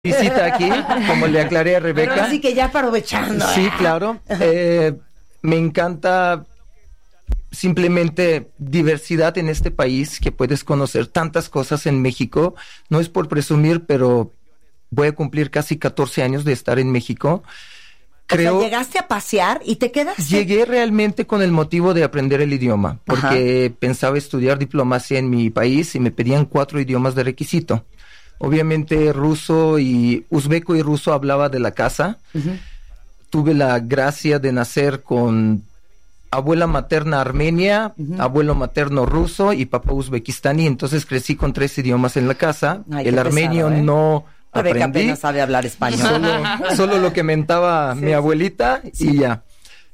visita aquí, como le aclaré a Rebeca. Pero así que ya aprovechando. Sí, claro. Me encanta simplemente diversidad en este país, que puedes conocer tantas cosas en México. No es por presumir, pero voy a cumplir casi 14 años de estar en México. Creo, o sea, llegaste a pasear y te quedaste. Llegué realmente con el motivo de aprender el idioma, porque pensaba estudiar diplomacia en mi país y me pedían 4 idiomas de requisito. Obviamente ruso y uzbeco y ruso hablaba de la casa. Tuve la gracia de nacer con abuela materna armenia, abuelo materno ruso y papá uzbekistaní. Entonces crecí con 3 idiomas en la casa. Ay, el armenio pesado, no Rebeca aprendí. apenas sabe hablar español. Solo lo que mentaba mi abuelita y ya.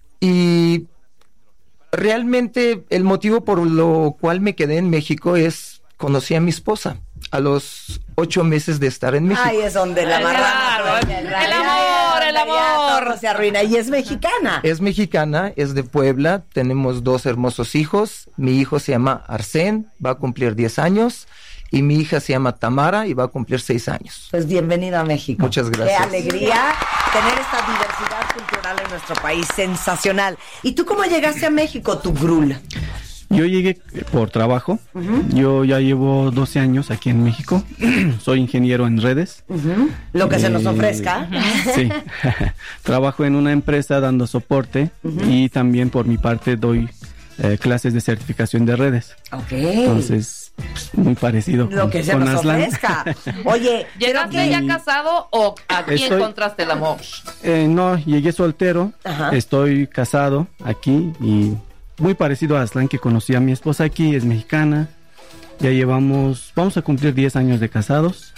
Y realmente el motivo por lo cual me quedé en México es conocí a mi esposa a los 8 meses de estar en México. Ahí es donde la marrana. El amor. Todo se arruina. Y es mexicana. Es mexicana, es de Puebla. Tenemos 2 hermosos hijos. Mi hijo se llama Arsén, va a cumplir 10 años. Y mi hija se llama Tamara y va a cumplir 6 años. Pues bienvenida a México. Muchas gracias. Qué alegría tener esta diversidad cultural en nuestro país. Sensacional. ¿Y tú cómo llegaste a México, tu grul? Yo llegué por trabajo. Yo ya llevo 12 años aquí en México. Soy ingeniero en redes. Lo que se nos ofrezca. Sí. Trabajo en una empresa dando soporte y también por mi parte doy clases de certificación de redes. Ok. Entonces, pues, muy parecido lo que se nos Aslan. ofrezca. Oye, ¿llegaste ya casado o aquí encontraste el amor? No, llegué soltero. Estoy casado aquí y muy parecido a Aslan, que conocí a mi esposa aquí, es mexicana. Ya vamos a cumplir 10 años de casados.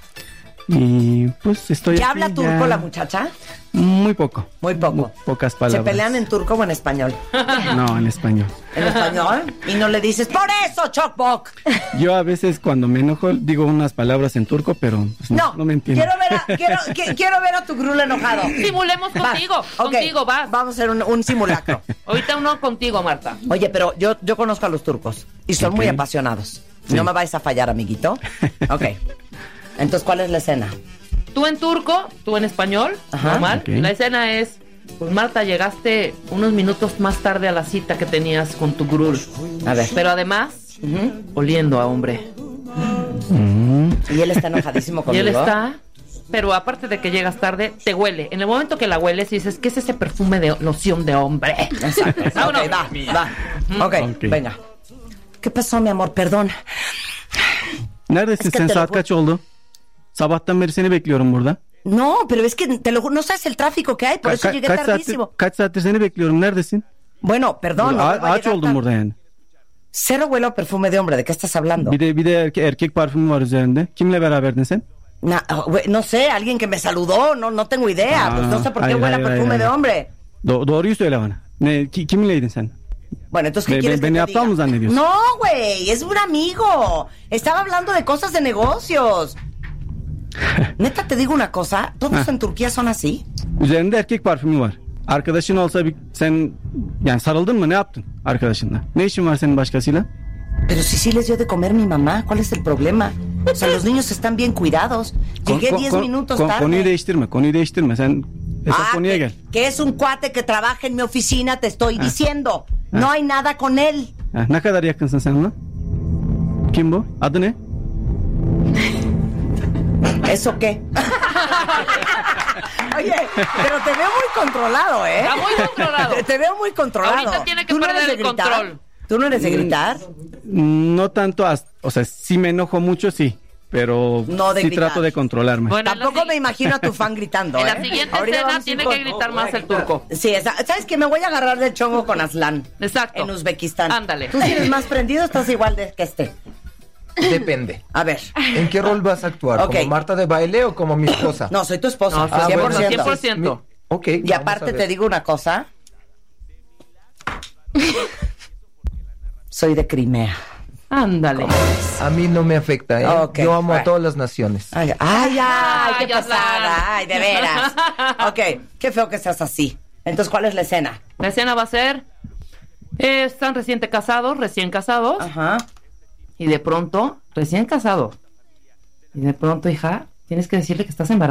Y pues estoy ¿Ya aquí, habla turco la muchacha? Muy poco. Muy poco. Pocas palabras. ¿Se pelean en turco o en español? No, en español. ¿En español? Y no le dices, ¡por eso, Chokbok! Yo a veces cuando me enojo digo unas palabras en turco, pero pues, no me entiendo. Quiero ver a tu grul enojado. Simulemos contigo. Contigo, vas. Vamos a hacer un simulacro. Ahorita uno contigo, Marta. Oye, pero yo conozco a los turcos y son muy apasionados. Sí. No me vais a fallar, amiguito. Ok. Entonces, ¿cuál es la escena? Tú en turco, tú en español, normal. Okay. La escena es, pues Marta, llegaste unos minutos más tarde a la cita que tenías con tu grul. A ver. Pero además, oliendo a hombre. Y él está enojadísimo conmigo. Y él está, pero aparte de que llegas tarde, te huele. En el momento que la hueles dices, ¿qué es ese perfume de loción de hombre? Exacto. Okay, va. Ok, venga. ¿Qué pasó, mi amor? Perdón. Neredesin sen? Saat kaç oldu? Sabahtan beri seni bekliyorum burada. No, pero es que te lo juro, no sabes el tráfico que hay, por eso llegué tardísimo. Kaç saattir seni bekliyorum, neredesin? Bueno, perdón. Aç oldum burada yani. Cero huelo a perfume de hombre, ¿de qué estás hablando? Bir de erkek parfümü var üzerinde. Kimle beraberdin sen? No sé, alguien que me saludó, no tengo idea. Pues no sé por qué huele a perfume de hombre. Doğruyu söyle bana. Kiminleydin sen? Bueno, entonces, ¿qué quieres que te diga? No, güey, es un amigo. Estaba hablando de cosas de negocios. Neta, te digo una cosa. ¿Todos en Turquía son así? Üzerinde erkek parfümü var. Arkadaşın olsa sen yani sarıldın mı, ne yaptın arkadaşınla? Ne işin var senin başkasıyla? Pero si les dio de comer mi mamá, ¿cuál es el problema? O sea, los niños están bien cuidados. Llegué 10 minutos tarde. Konuyu değiştirme. Sen esas konuya gel. Que es un cuate que trabaja en mi oficina, te estoy diciendo. No hay nada con él. Ne kadar yakınsın sen ona? Kim bu? Adı ne? ¿Eso qué? Oye, pero te veo muy controlado, ¿eh? Está muy controlado. Te veo muy controlado. Ahorita tiene que perder el control. ¿Tú no eres de gritar? No tanto, o sea, sí me enojo mucho, sí. Pero no de sí gritar. Trato de controlarme. Bueno, tampoco me imagino a tu fan gritando. En la siguiente escena tiene que gritar más el turco. Sí, ¿sabes qué? Me voy a agarrar del chongo con Aslan. Exacto. En Uzbekistán. Ándale. ¿Tú si eres más prendido estás igual de que este? Depende. A ver. ¿En qué rol vas a actuar? ¿Como Marta de baile o como mi esposa? No, soy tu esposa. No, 100%. Bueno, 100%. Ok. Y aparte te digo una cosa. Soy de Crimea. Ándale. A mí no me afecta, ¿eh? Okay, yo amo a todas las naciones. Ay, qué pasada. Ay, de veras. Ok, qué feo que seas así. Entonces, ¿cuál es la escena? La escena va a ser, están recién casados. Ajá. Y de pronto, recién casado. Y de pronto, hija, tienes que decirle que estás embarazada.